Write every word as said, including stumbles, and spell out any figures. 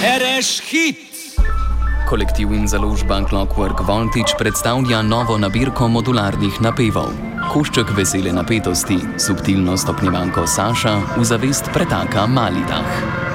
Ereš hit! Kolektiv in založba Clockwork Voltage predstavlja novo nabirko modularnih napevov. Košček vesele napetosti, subtilno stopnjevanko Saša v zavest pretaka Malidah.